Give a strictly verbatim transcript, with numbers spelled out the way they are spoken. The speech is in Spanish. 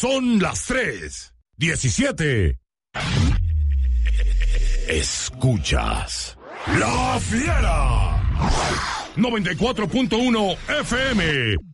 son las tres diecisiete. Escuchas La Fiera noventa y cuatro punto uno F M